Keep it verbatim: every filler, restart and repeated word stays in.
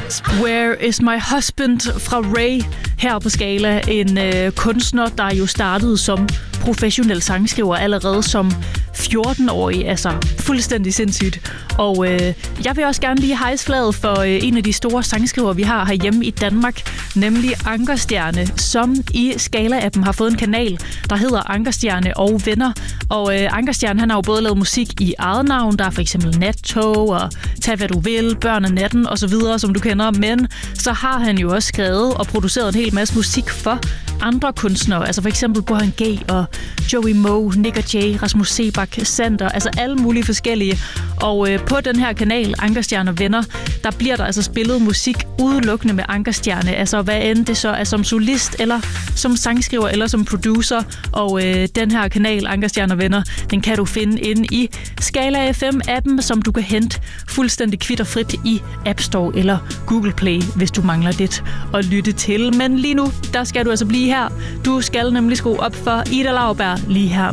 Where is my husband fra Ray her på Skala. En øh, kunstner, der jo startede som professionel sangskriver allerede som fjorten-årig. Altså fuldstændig sindssygt. Og øh, jeg vil også gerne lige hejse flaget for øh, en af de store sangskriver, vi har herhjemme i Danmark, nemlig Ankerstjerne, som i Skala-appen har fået en kanal, der hedder Ankerstjerne og Venner. Og øh, Ankerstjerne, han har jo både lavet musik i eget navn, der er for eksempel Nattog og Tag hvad du vil, Børn af natten og så videre, som du kender. Men så har han jo også skrevet og produceret en hel masse musik for andre kunstnere, altså for eksempel Burhan G og Joey Moe, Nick og Jay, Rasmus Sebak, Sander, altså alle mulige forskellige. Og øh, på den her kanal, Ankerstjerne og Venner, der bliver der altså spillet musik udelukkende med Ankerstjerne, altså hvad end det så er som solist, eller som sangskriver, eller som producer. Og øh, den her kanal, Ankerstjerne og Venner, den kan du finde inde i Skala F M-appen, som du kan hente fuldstændig kvitterfrit i App Store eller Google Play, hvis du mangler det at lytte til. Men lige nu, der skal du altså blive her. Du skal nemlig skrue op for Ida Lauberg lige her.